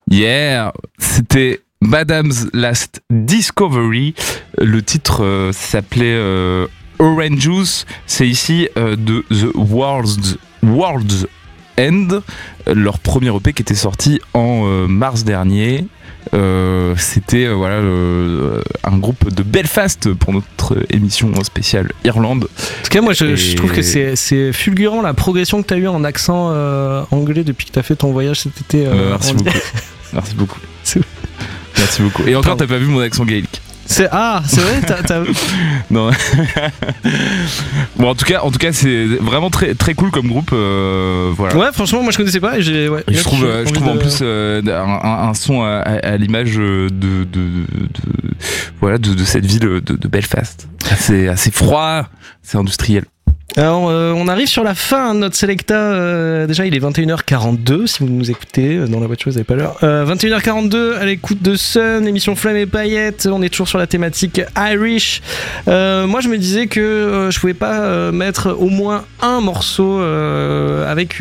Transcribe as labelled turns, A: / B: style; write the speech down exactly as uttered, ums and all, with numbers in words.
A: Yeah, c'était Madame's Last Discovery. Le titre euh, s'appelait euh, Orange Juice. C'est ici euh, de The World's, World's End, leur premier E P qui était sorti en euh, mars dernier. Euh, c'était euh, voilà euh, un groupe de Belfast pour notre émission spéciale Irlande.
B: En tout cas, moi je, Et... je trouve que c'est, c'est fulgurant la progression que tu as eu en accent euh, anglais depuis que tu as fait ton voyage cet été. Euh,
A: euh, merci, beaucoup. merci beaucoup. Merci beaucoup. Et encore, Pardon. T'as pas vu mon accent gaélique.
B: C'est ah, c'est vrai, t'as, t'as...
A: Non. Bon, en tout cas, en tout cas, c'est vraiment très très cool comme groupe. Euh, voilà.
B: Ouais, franchement, moi je connaissais pas. Et j'ai, ouais,
A: et je trouve, je trouve
B: de...
A: en plus euh, un, un son à, à l'image de, de, de, de voilà de, de cette ville de, de Belfast. C'est assez froid, c'est industriel.
B: Alors, euh, on arrive sur la fin de notre Selecta. Euh, déjà, il est vingt et une heures quarante-deux. Si vous nous écoutez dans la voiture, vous n'avez pas l'heure. Euh, vingt et une heures quarante-deux à l'écoute de Sun, émission Flamme et Paillettes. On est toujours sur la thématique Irish. Euh, moi, je me disais que euh, je pouvais pas euh, mettre au moins un morceau euh, avec